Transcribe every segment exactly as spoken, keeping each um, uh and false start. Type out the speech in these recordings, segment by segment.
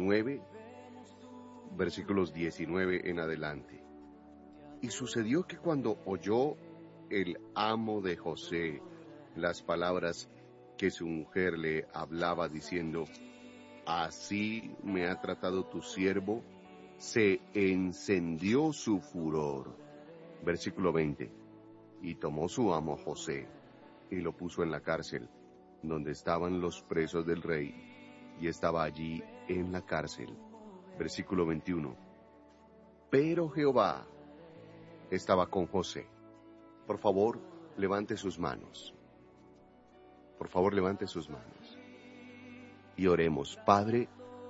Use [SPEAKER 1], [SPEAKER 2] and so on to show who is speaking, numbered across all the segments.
[SPEAKER 1] nueve, versículos diecinueve en adelante. Y sucedió que cuando oyó el amo de José las palabras que su mujer le hablaba diciendo, así me ha tratado tu siervo, se encendió su furor. Versículo veinte. Y tomó su amo a José y lo puso en la cárcel, donde estaban los presos del rey, y estaba allí en la cárcel. Versículo veintiuno. Pero Jehová estaba con José. Por favor, levante sus manos. Por favor, levante sus manos. Y oremos. Padre,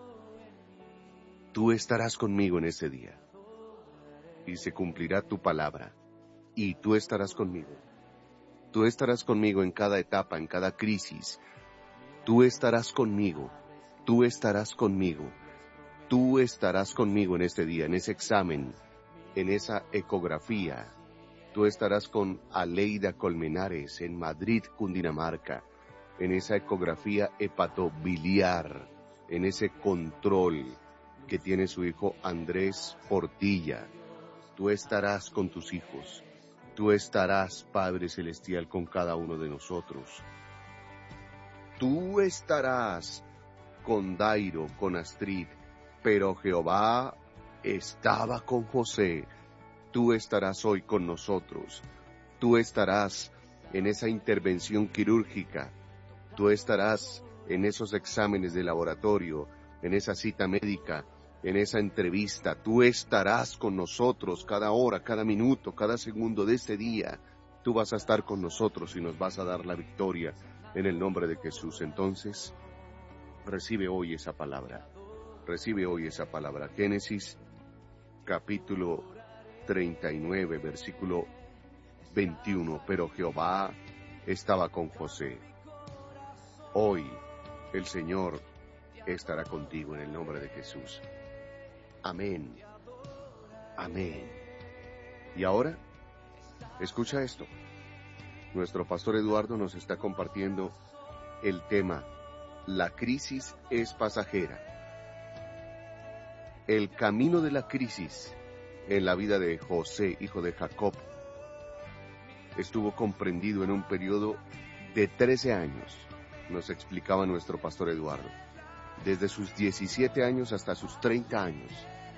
[SPEAKER 1] tú estarás conmigo en este día. Y se cumplirá tu palabra. Y tú estarás conmigo. Tú estarás conmigo en cada etapa, en cada crisis. Tú estarás conmigo. Tú estarás conmigo. Tú estarás conmigo en este día, en ese examen, en esa ecografía. Tú estarás con Aleida Colmenares en Madrid, Cundinamarca, en esa ecografía hepatobiliar, en ese control que tiene su hijo Andrés Portilla. Tú estarás con tus hijos. Tú estarás, Padre Celestial, con cada uno de nosotros. Tú estarás con Dairo, con Astrid, pero Jehová estaba con José. Tú estarás hoy con nosotros. Tú estarás en esa intervención quirúrgica. Tú estarás en esos exámenes de laboratorio, en esa cita médica, en esa entrevista. Tú estarás con nosotros cada hora, cada minuto, cada segundo de este día. Tú vas a estar con nosotros y nos vas a dar la victoria en el nombre de Jesús. Entonces, recibe hoy esa palabra. Recibe hoy esa palabra. Génesis, capítulo treinta y nueve, versículo veintiuno. Pero Jehová estaba con José. Hoy el Señor estará contigo en el nombre de Jesús. Amén. Amén. Y ahora, escucha esto. Nuestro pastor Eduardo nos está compartiendo el tema, la crisis es pasajera. El camino de la crisis en la vida de José, hijo de Jacob, estuvo comprendido en un periodo de trece años, nos explicaba nuestro pastor Eduardo, desde sus diecisiete años hasta sus treinta años.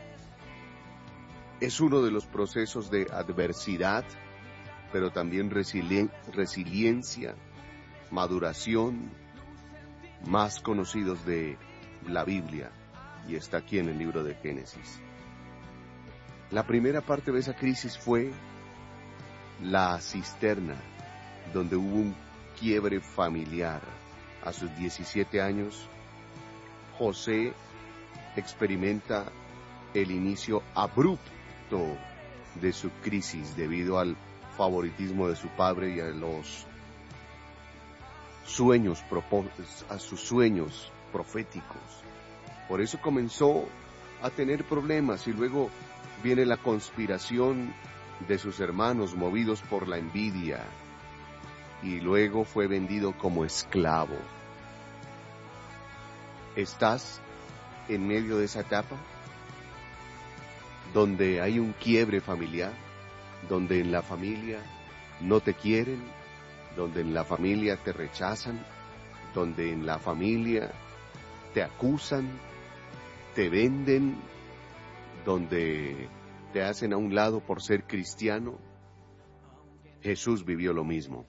[SPEAKER 1] Es uno de los procesos de adversidad, pero también resilien- resiliencia, maduración, más conocidos de la Biblia, y está aquí en el libro de Génesis. La primera parte de esa crisis fue la cisterna, donde hubo un quiebre familiar. A sus diecisiete años, José experimenta el inicio abrupto de su crisis debido al favoritismo de su padre y a los sueños, a sus sueños proféticos. Por eso comenzó a tener problemas y luego viene la conspiración de sus hermanos movidos por la envidia y luego fue vendido como esclavo. ¿Estás en medio de esa etapa donde hay un quiebre familiar, donde en la familia no te quieren, donde en la familia te rechazan, donde en la familia te acusan, te venden, donde te hacen a un lado por ser cristiano? Jesús vivió lo mismo.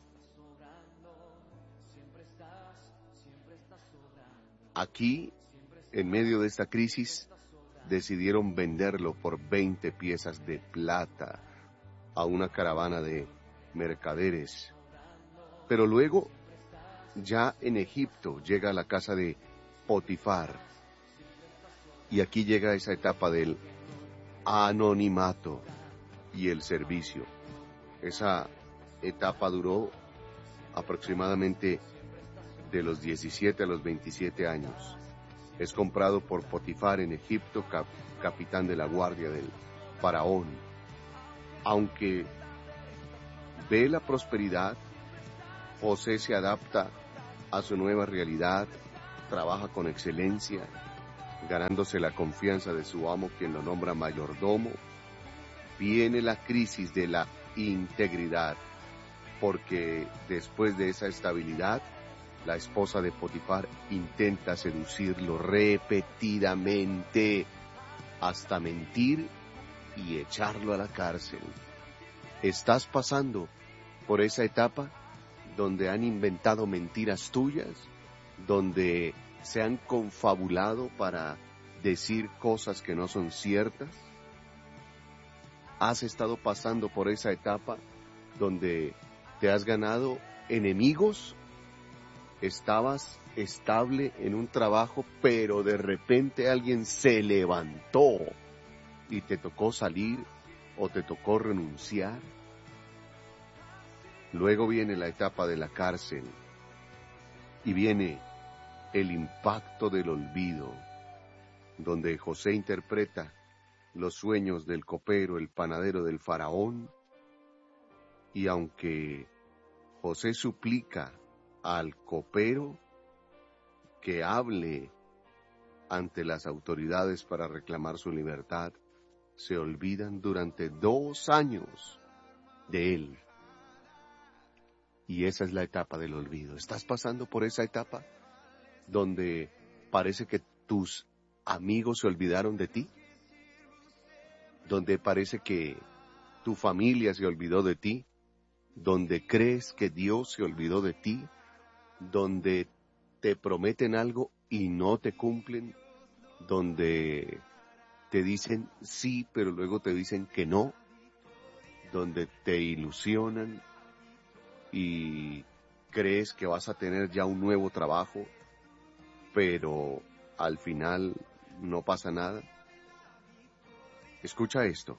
[SPEAKER 1] Aquí, en medio de esta crisis, decidieron venderlo por veinte piezas de plata a una caravana de mercaderes. Pero luego, ya en Egipto, llega a la casa de Potifar. Y aquí llega esa etapa del anonimato y el servicio. Esa etapa duró aproximadamente de los diecisiete a los veintisiete años. Es comprado por Potifar en Egipto, cap- capitán de la guardia del faraón. Aunque ve la prosperidad, José se adapta a su nueva realidad, trabaja con excelencia, ganándose la confianza de su amo, quien lo nombra mayordomo. Viene la crisis de la integridad, porque después de esa estabilidad, la esposa de Potifar intenta seducirlo repetidamente hasta mentir y echarlo a la cárcel. ¿Estás pasando por esa etapa donde han inventado mentiras tuyas, donde se han confabulado para decir cosas que no son ciertas? ¿Has estado pasando por esa etapa donde te has ganado enemigos? Estabas estable en un trabajo, pero de repente alguien se levantó y te tocó salir o te tocó renunciar. Luego viene la etapa de la cárcel y viene el impacto del olvido, donde José interpreta los sueños del copero, el panadero del faraón, y aunque José suplica al copero que hable ante las autoridades para reclamar su libertad, se olvidan durante dos años de él. Y esa es la etapa del olvido. ¿Estás pasando por esa etapa donde parece que tus amigos se olvidaron de ti? Donde parece que tu familia se olvidó de ti, donde crees que Dios se olvidó de ti, donde te prometen algo y no te cumplen, donde te dicen sí, pero luego te dicen que no, donde te ilusionan y crees que vas a tener ya un nuevo trabajo, pero al final no pasa nada. Escucha esto.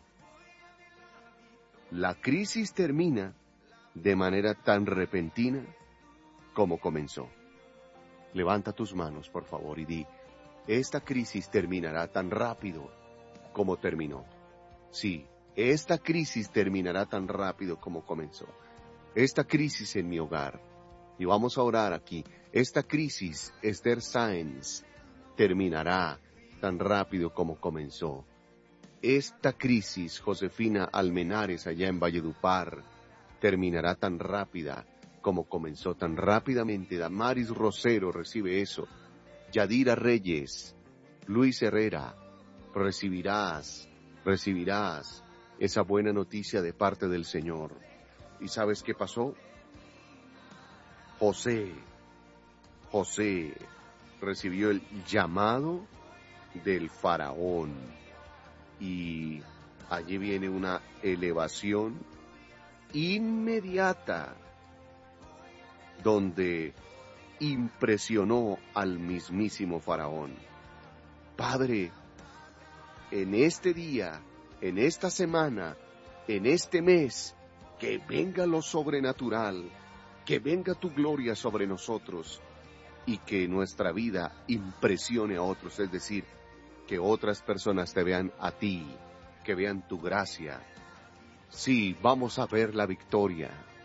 [SPEAKER 1] La crisis termina de manera tan repentina como comenzó. Levanta tus manos, por favor, y di, esta crisis terminará tan rápido como terminó. Sí, esta crisis terminará tan rápido como comenzó. Esta crisis en mi hogar, y vamos a orar aquí, esta crisis, Esther Sáenz, terminará tan rápido como comenzó. Esta crisis, Josefina Almenares, allá en Valledupar, terminará tan rápida como comenzó, tan rápidamente. Damaris Rosero recibe eso. Yadira Reyes, Luis Herrera, recibirás, recibirás esa buena noticia de parte del Señor. ¿Y sabes qué pasó? José, José recibió el llamado del faraón y allí viene una elevación inmediata donde impresionó al mismísimo faraón. Padre, en este día, en esta semana, en este mes, que venga lo sobrenatural, que venga tu gloria sobre nosotros y que nuestra vida impresione a otros, es decir, que otras personas te vean a ti, que vean tu gracia. Sí, vamos a ver la victoria.